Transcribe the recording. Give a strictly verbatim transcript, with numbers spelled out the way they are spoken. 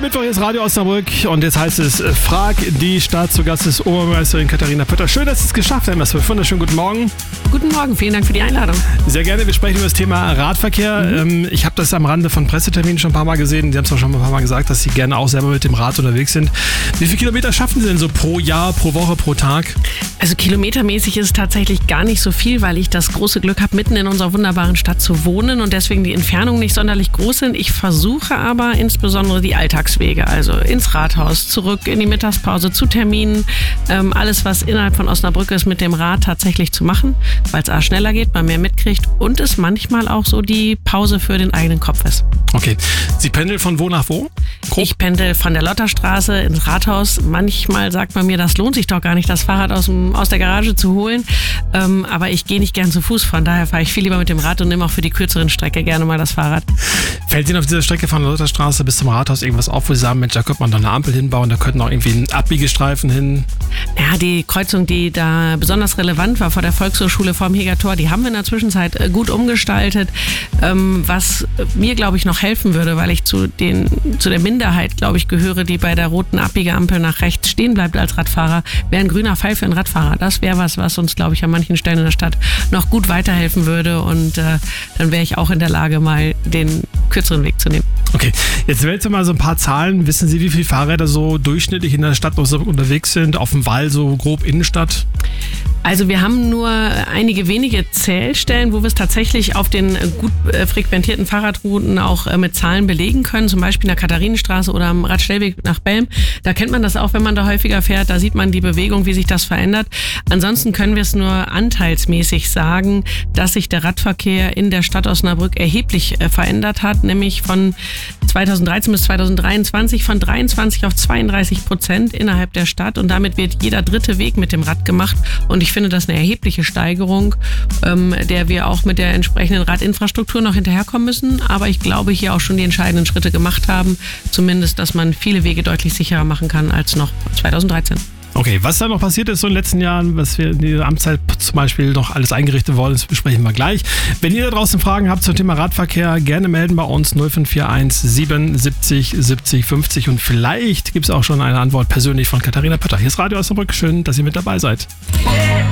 Mittwoch, hier ist Radio Osnabrück und jetzt heißt es Frag die Stadt. Zu Gast ist Oberbürgermeisterin Katharina Pötter. Schön, dass Sie es geschafft haben. Wunderschönen guten Morgen. Guten Morgen, vielen Dank für die Einladung. Sehr gerne, wir sprechen über das Thema Radverkehr. Mhm. Ich habe das am Rande von Presseterminen schon ein paar Mal gesehen. Sie haben es auch schon ein paar Mal gesagt, dass Sie gerne auch selber mit dem Rad unterwegs sind. Wie viele Kilometer schaffen Sie denn so pro Jahr, pro Woche, pro Tag? Also kilometermäßig ist es tatsächlich gar nicht so viel, weil ich das große Glück habe, mitten in unserer wunderbaren Stadt zu wohnen und deswegen die Entfernungen nicht sonderlich groß sind. Ich versuche aber insbesondere die Alltagswege, also ins Rathaus, zurück in die Mittagspause, zu Terminen, ähm, alles was innerhalb von Osnabrück ist, mit dem Rad tatsächlich zu machen, weil es A schneller geht, man mehr mitkriegt und es manchmal auch so die Pause für den eigenen Kopf ist. Okay, Sie pendeln von wo nach wo? Grob? Ich pendel von der Lotterstraße ins Rathaus. Manchmal sagt man mir, das lohnt sich doch gar nicht, das Fahrrad aus, dem, aus der Garage zu holen. Ähm, aber ich gehe nicht gern zu Fuß, von daher fahre ich viel lieber mit dem Rad und nehme auch für die kürzeren Strecke gerne mal das Fahrrad. Fällt Ihnen auf dieser Strecke von der Lotterstraße bis zum Rathaus irgendwas auf, wo Sie sagen, Mensch, da könnte man doch eine Ampel hinbauen, da könnte noch irgendwie ein Abbiegestreifen hin? Ja, die Kreuzung, die da besonders relevant war vor der Volkshochschule vorm Hegertor, die haben wir in der Zwischenzeit gut umgestaltet, ähm, was mir, glaube ich, noch helfen würde, weil ich zu, den, zu der Minderheit, glaube ich, gehöre, die bei der roten Abbiegeampel nach rechts stehen bleibt als Radfahrer, wäre ein grüner Pfeil für einen Radfahrer. Das wäre was, was uns, glaube ich, an manchen Stellen in der Stadt noch gut weiterhelfen würde und äh, dann wäre ich auch in der Lage, mal den kürzeren Weg zu nehmen. Okay, jetzt wählen Sie mal so ein paar Zahlen. Wissen Sie, wie viele Fahrräder so durchschnittlich in der Stadt unterwegs sind, auf dem Wall, so grob Innenstadt? Also wir haben nur einige wenige Zählstellen, wo wir es tatsächlich auf den gut frequentierten Fahrradrouten auch mit Zahlen belegen können, zum Beispiel in der Katharinenstraße oder am Radstellweg nach Belm. Da kennt man das auch, wenn man da häufiger fährt, da sieht man die Bewegung, wie sich das verändert. Ansonsten können wir es nur anteilsmäßig sagen, dass sich der Radverkehr in der Stadt Osnabrück erheblich verändert hat, nämlich von zweitausenddreizehn bis zweitausenddreiundzwanzig von dreiundzwanzig auf zweiunddreißig Prozent innerhalb der Stadt und damit wird jeder dritte Weg mit dem Rad gemacht und ich finde das eine erhebliche Steigerung, ähm, der wir auch mit der entsprechenden Radinfrastruktur noch hinterherkommen müssen, aber ich glaube hier auch schon die entscheidenden Schritte gemacht haben, zumindest, dass man viele Wege deutlich sicherer machen kann als noch zweitausenddreizehn. Okay, was da noch passiert ist so in den letzten Jahren, was wir in dieser Amtszeit zum Beispiel noch alles eingerichtet worden ist, besprechen wir gleich. Wenn ihr da draußen Fragen habt zum Thema Radverkehr, gerne melden bei uns null fünf vier eins sieben siebzig siebzig fünfzig und vielleicht gibt es auch schon eine Antwort persönlich von Katharina Pötter. Hier ist Radio Osnabrück, schön, dass ihr mit dabei seid.